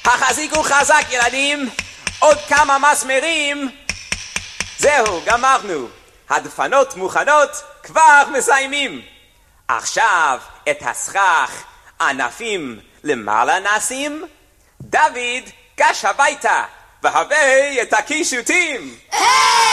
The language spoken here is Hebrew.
החזיקו חזק ילדים, עוד כמה מסמרים. זהו, גמרנו. הדפנות מוכנות, כבר מסיימים. עכשיו את הסכך ענפים למעלה נשים. דוד, גש הביתה, והבא את הקישוטים.